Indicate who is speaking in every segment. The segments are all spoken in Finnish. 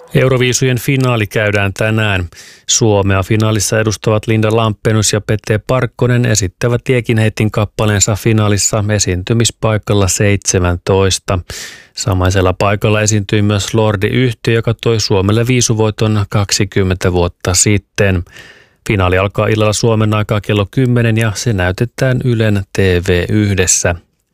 Speaker 1: Euroviisujen finaali käydään tänään. Suomea finaalissa edustavat Linda Lampenius ja Pete Parkkonen esittävät Tiekinheitin kappaleensa finaalissa esiintymispaikalla 17. Samaisella paikalla esiintyi myös Lordi-yhtiö, joka toi Suomelle viisuvoiton 20 vuotta sitten. Finaali alkaa illalla Suomen aikaa kello 10 ja se näytetään Ylen TV1.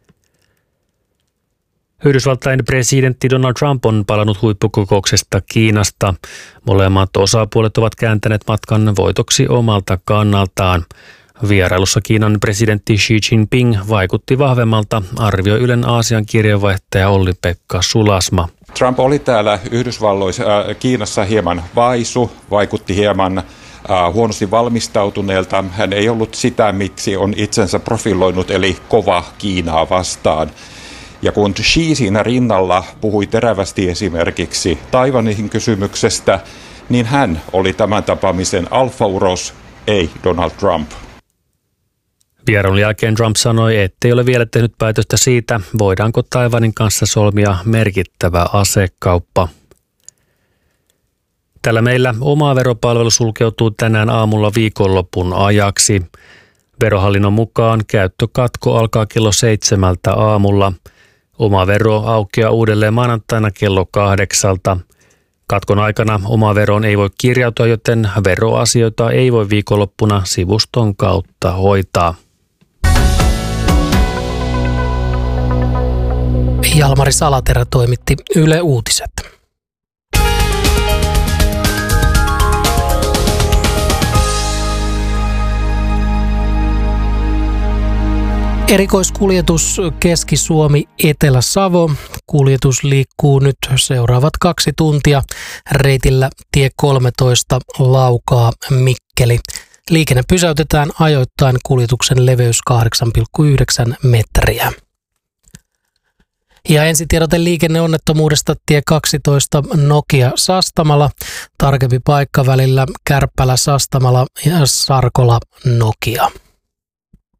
Speaker 1: Yhdysvaltain presidentti Donald Trump on palannut huippukokouksesta Kiinasta. Molemmat osapuolet ovat kääntäneet matkan voitoksi omalta kannaltaan. Vierailussa Kiinan presidentti Xi Jinping vaikutti vahvemmalta, arvioi Ylen Aasian kirjeenvaihtaja Olli-Pekka Sulasma.
Speaker 2: Trump oli täällä Kiinassa hieman vaisu, vaikutti hieman huonosti valmistautuneelta. Hän ei ollut sitä, miksi on itsensä profiloinut, eli kova Kiinaa vastaan. Ja kun Xi siinä rinnalla puhui terävästi esimerkiksi Taiwanin kysymyksestä, niin hän oli tämän tapaamisen alfauros, ei Donald Trump.
Speaker 1: Vierailun jälkeen Trump sanoi, ettei ole vielä tehnyt päätöstä siitä, voidaanko Taiwanin kanssa solmia merkittävä asekauppa. Tällä meillä oma veropalvelu sulkeutuu tänään aamulla viikonlopun ajaksi. Verohallinnon mukaan käyttökatko alkaa kello 7 aamulla. Oma vero aukeaa uudelleen maanantaina kello 8. Katkon aikana oma veroon ei voi kirjautua, joten veroasioita ei voi viikonloppuna sivuston kautta hoitaa.
Speaker 3: Jalmari Salaterä toimitti Yle Uutiset. Erikoiskuljetus Keski-Suomi, Etelä-Savo. Kuljetus liikkuu nyt seuraavat 2 tuntia reitillä tie 13 Laukaa Mikkeli. Liikenne pysäytetään ajoittain, kuljetuksen leveys 8,9 metriä. Ja ensitiedote liikenneonnettomuudesta tie 12 Nokia-Sastamala. Tarkempi paikka välillä Kärppälä-Sastamala ja Sarkola-Nokia.